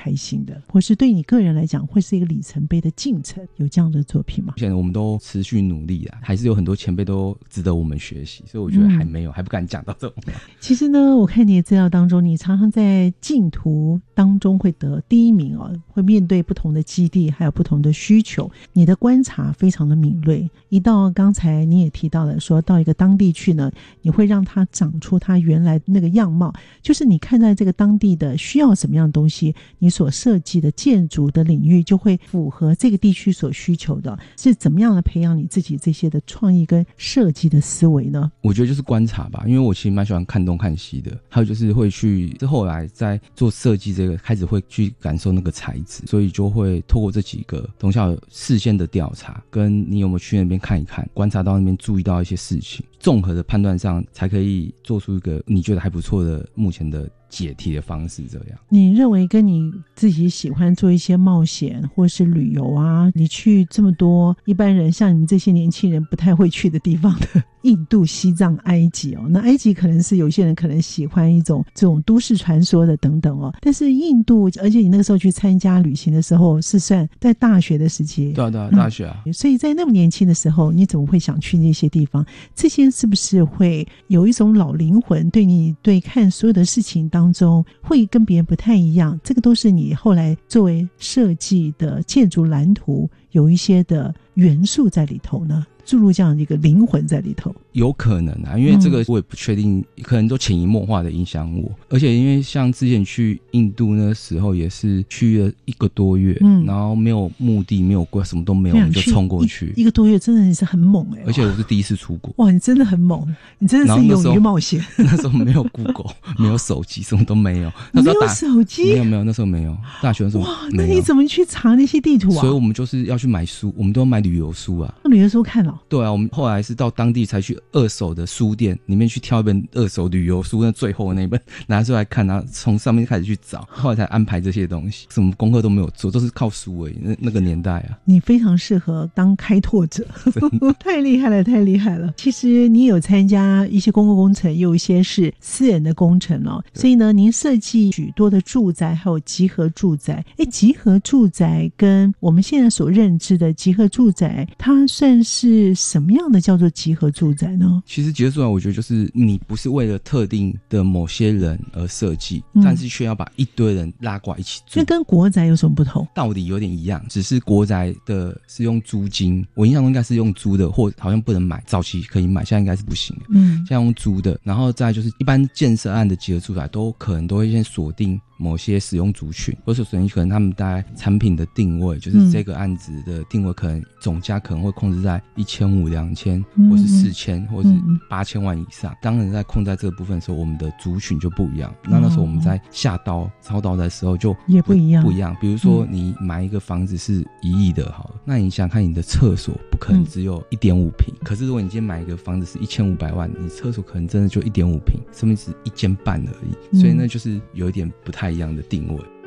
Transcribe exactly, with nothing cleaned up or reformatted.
开心的，或是对你个人来讲会是一个里程碑的进程，有这样的作品吗？ 现在我们都持续努力啊，还是有很多前辈都值得我们学习，所以我觉得还没有、嗯、还不敢讲到这种话。 其实呢，我看你的资料当中，你常常在竞图当中会得第一名哦，会面对不同的基地还有不同的需求，你的观察非常的敏锐。一到刚才你也提到了说到一个当地去呢，你会让它长出它原来那个样貌，就是你看待这个当地的需要什么样的东西，你所设计的建筑的领域就会符合这个地区所需求的。是怎么样的培养你自己这些的创意跟设计的思维呢？ 我觉得就是观察吧，因为我其实蛮喜欢看东看西的，还有就是会去后来在做设计这个开始会去感受那个材质，所以就会透过这几个东西事先的调查，跟你有没有去那边看一看，观察到那边注意到一些事情，综合的判断上才可以做出一个你觉得还不错的目前的解题的方式。这样你认为跟你自己喜欢做一些冒险或是旅游啊，你去这么多一般人像你们这些年轻人不太会去的地方的印度、西藏、埃及哦，那埃及可能是有些人可能喜欢一种这种都市传说的等等哦，但是印度，而且你那个时候去参加旅行的时候是算在大学的时期。 对啊对啊，大学啊、 嗯、所以在那么年轻的时候你怎么会想去那些地方？这些是不是会有一种老灵魂，对你对看所有的事情当中会跟别人不太一样？这个都是你后来作为设计的建筑蓝图有一些的元素在里头呢，注入这样一个灵魂在里头。 有可能啊，因为这个我也不确定、嗯、可能都潜移默化的影响我。而且因为像之前去印度那时候也是去了一个多月、嗯、然后没有目的没有规什么都没有，我们就冲过去 一, 一个多月，真的是很猛哎、欸！ 而且我是第一次出国。 哇，你真的很猛，你真的是勇于冒险。 那时候没有 Google 没有手机，什么都没有。 那时候没有手机？ 没有没有，那时候没有。大学的时候哇， 那你怎么去查那些地图啊？ 所以我们就是要去买书，我们都要买旅游书啊。 旅游书看了、哦？ 对啊，我们后来是到当地才去二手的书店里面去挑一本二手旅游书，那最后那本拿出来看，然后从上面开始去找，后来才安排这些东西，什么功课都没有做，都是靠书而已。那那个年代啊， 你非常适合当开拓者，太厉害了，太厉害了。其实你有参加一些公共工程，也有一些是私人的工程哦，所以呢，您设计许多的住宅，还有集合住宅。哎，集合住宅跟我们现在所认知的集合住宅，它算是什么样的叫做集合住宅呢？ 其实集合住宅我觉得就是你不是为了特定的某些人而设计、嗯、但是却要把一堆人拉过来一起住。 那跟国宅有什么不同？ 道理有点一样，只是国宅的是用租金，我印象中应该是用租的，或好像不能买，早期可以买，现在应该是不行的。嗯，现在用租的。然后再来就是一般建设案的集合住宅都可能都会先锁定某些使用族群，或者可能他们大概产品的定位，就是这个案子的定位可能总价可能会控制在一千五、两千，或是四千，或是八千万以上。当然在控在这个部分的时候，我们的族群就不一样。那那时候我们在下刀操刀的时候就也不一样， 不一样。比如说你买一个房子是一亿的，好了，那你想看你的厕所不可能只有一点五平，可是如果你今天买一个房子是一千五百万，你厕所可能真的就一点五平，甚至是一间半而已。所以那就是有一点不太一样的定位。